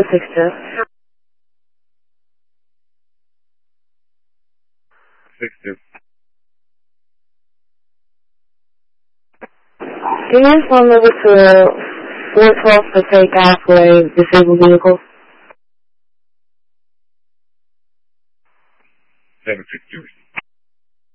762. 62. Can you phone number to 412 Passaic Ave for a disabled vehicle? 762.